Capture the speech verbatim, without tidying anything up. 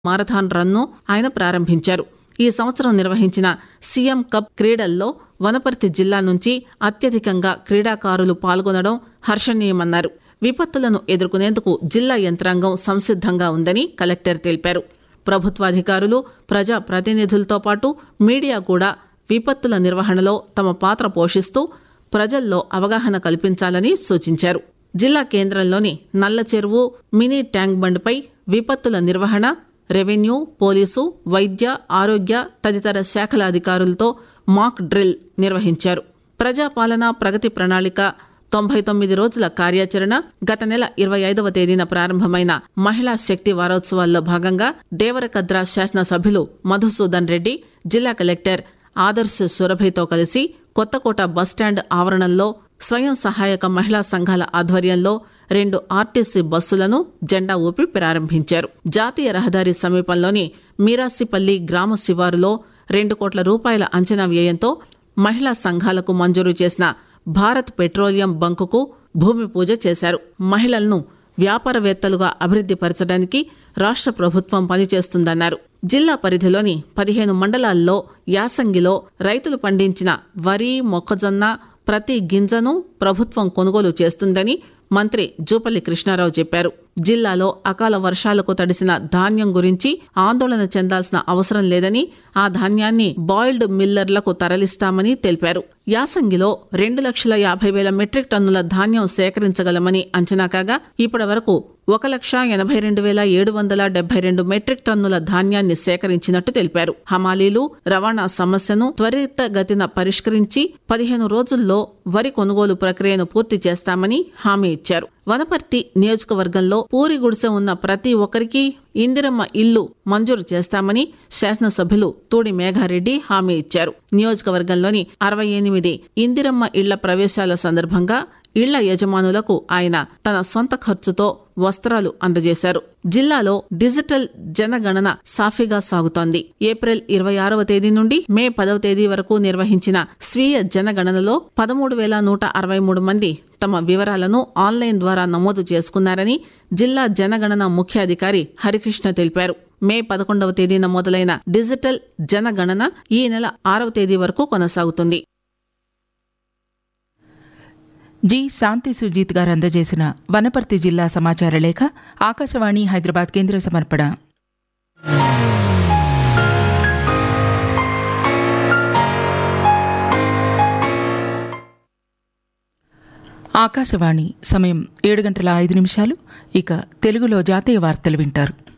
Marathon run ఆయన ప్రారంభించారు. ఈ సంవత్సరం నిర్వహించిన సీఎం కప్ క్రీడల్లో వనపర్తి జిల్లా నుంచి అత్యధికంగా క్రీడాకారులు పాల్గొనడం హర్షణీయమన్నారు. విపత్తులను ఎదుర్కొనేందుకు జిల్లా యంత్రాంగం సంసిద్దంగా ఉందని కలెక్టర్ తెలిపారు. ప్రభుత్వాధికారులు, ప్రజా ప్రతినిధులతో పాటు మీడియా కూడా విపత్తుల నిర్వహణలో తమ పాత్ర పోషిస్తూ ప్రజల్లో అవగాహన కల్పించాలని సూచించారు. జిల్లా కేంద్రంలోని నల్ల చెరువు మినీ ట్యాంక్ బండ్పై విపత్తుల నిర్వహణ, రెవెన్యూ, పోలీసు, వైద్య, ఆరోగ్య తదితర శాఖల అధికారులతో మాక్ డ్రిల్ నిర్వహించారు. ప్రజాపాలన ప్రగతి ప్రణాళిక తొంభై తొమ్మిది రోజుల కార్యాచరణ గత నెల ఇరవై ఐదవ తేదీన ప్రారంభమైన మహిళా శక్తి వారోత్సవాల్లో భాగంగా దేవరకద్ర శాసనసభ్యులు మధుసూదన్ రెడ్డి జిల్లా కలెక్టర్ ఆదర్శ్ సురభితో కలిసి కొత్తకోట బస్టాండ్ ఆవరణంలో స్వయం సహాయక మహిళా సంఘాల ఆధ్వర్యంలో రెండు ఆర్టీసీ బస్సులను జెండా ఊపి ప్రారంభించారు. జాతీయ రహదారి సమీపంలోని మీరాసిపల్లి గ్రామ శివారులో రెండు కోట్ల రూపాయల అంచనా వ్యయంతో మహిళా సంఘాలకు మంజూరు చేసిన భారత్ పెట్రోలియం బంకుకు భూమి పూజ చేశారు. మహిళలను వ్యాపారవేత్తలుగా అభివృద్ది పరచడానికి రాష్ట్ర ప్రభుత్వం పనిచేస్తుందన్నారు. జిల్లా పరిధిలోని పదిహేను మండలాల్లో యాసంగిలో రైతులు పండించిన వరి, మొక్కజొన్న ప్రతి గింజను ప్రభుత్వం కొనుగోలు చేస్తుందని మంత్రి జూపల్లి కృష్ణారావు చెప్పారు. జిల్లాలో అకాల వర్షాలకు తడిసిన ధాన్యం గురించి ఆందోళన చెందాల్సిన అవసరం లేదని, ఆ ధాన్యాన్ని బాయిల్డ్ మిల్లర్లకు తరలిస్తామని తెలిపారు. యాసంగిలో రెండు లక్షల యాభై వేల మెట్రిక్ టన్నుల ధాన్యం సేకరించగలమని అంచనా కాగా ఇప్పటి వరకు ఒక లక్ష ఎనభై రెండు వేల ఏడు వందల డెబ్బై రెండు మెట్రిక్ టన్నుల ధాన్యాన్ని సేకరించినట్టు తెలిపారు. హమాలీలు, రవాణా సమస్యను త్వరితగతిన పరిష్కరించి పదిహేను రోజుల్లో వరి కొనుగోలు ప్రక్రియను పూర్తి చేస్తామని హామీ ఇచ్చారు. వనపర్తి నియోజకవర్గంలో పూరి గుడిసె ఉన్న ప్రతి ఒక్కరికి ఇందిరమ్మ ఇల్లు మంజూరు చేస్తామని శాసనసభ్యులు తూడి మేఘారెడ్డి హామీ ఇచ్చారు. నియోజకవర్గంలోని అరవై ఎనిమిది ఇందిరమ్మ ఇళ్ల ప్రవేశాల సందర్భంగా ఇళ్ల యజమానులకు ఆయన తన సొంత ఖర్చుతో వస్త్రాలు అందజేశారు. జిల్లాలో డిజిటల్ జనగణన సాఫీగా సాగుతోంది. ఏప్రిల్ ఇరవై ఆరవ తేదీ నుండి మే పదవ తేదీ వరకు నిర్వహించిన స్వీయ జనగణనలో పదమూడు వేల నూట అరవై మూడు మంది తమ వివరాలను ఆన్లైన్ ద్వారా నమోదు చేసుకున్నారని జిల్లా జనగణన ముఖ్య అధికారి హరికృష్ణ తెలిపారు. మే పదకొండవ తేదీన మొదలైన డిజిటల్ జనగణన ఈ నెల ఆరవ తేదీ వరకు కొనసాగుతుంది. జి శాంతి సుజీత్ గారు అందజేసిన వనపర్తి జిల్లా సమాచార లేఖ ఆకాశవాణి హైదరాబాద్ కేంద్ర సమర్పణ. ఆకాశవాణి సమయం ఏడు గంటల ఐదు నిమిషాలు. ఇక తెలుగులో జాతీయ వార్తలు వింటారు.